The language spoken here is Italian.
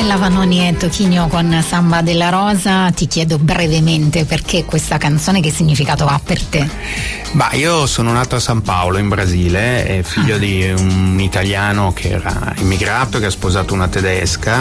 Ornella Vanoni e Toquinho con Samba della Rosa. Ti chiedo brevemente perché questa canzone, che significato ha per te? Io sono nato a San Paolo in Brasile, figlio di un italiano che era immigrato, che ha sposato una tedesca,